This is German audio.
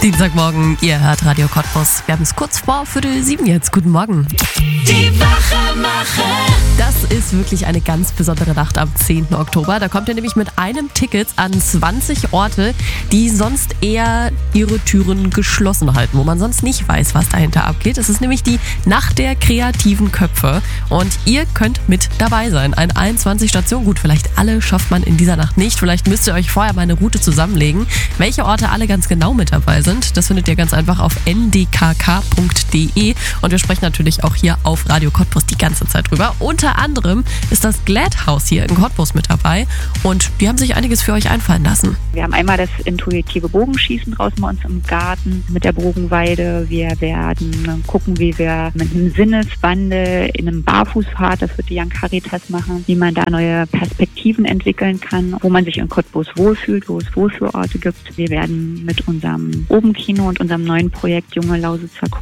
Dienstagmorgen, ihr hört Radio Cottbus. Wir haben es kurz vor 6:45 jetzt. Guten Morgen. Die Wachemacher. Das ist wirklich eine ganz besondere Nacht am 10. Oktober. Da kommt ihr nämlich mit einem Ticket an 20 Orte, die sonst eher ihre Türen geschlossen halten, wo man sonst nicht weiß, was dahinter abgeht. Es ist nämlich die Nacht der kreativen Köpfe und ihr könnt mit dabei sein. An 21 Stationen. Gut, vielleicht alle schafft man in dieser Nacht nicht. Vielleicht müsst ihr euch vorher mal eine Route zusammenlegen. Welche Orte alle ganz genau mit dabei sind, das findet ihr ganz einfach auf ndkk.de und wir sprechen natürlich auch hier auf Radio Cottbus die ganze Zeit drüber. Unter anderem ist das Glad House hier in Cottbus mit dabei und die haben sich einiges für euch einfallen lassen. Wir haben einmal das intuitive Bogenschießen draußen bei uns im Garten mit der Bogenweide. Wir werden gucken, wie wir mit einem Sinneswandel in einem Barfußpfad, das wird die Young Caritas machen, wie man da neue Perspektiven entwickeln kann, wo man sich in Cottbus wohlfühlt, wo es Wohlfühlorte gibt. Wir werden mit unserem Obenkino und unserem neuen Projekt Junge Lausitzer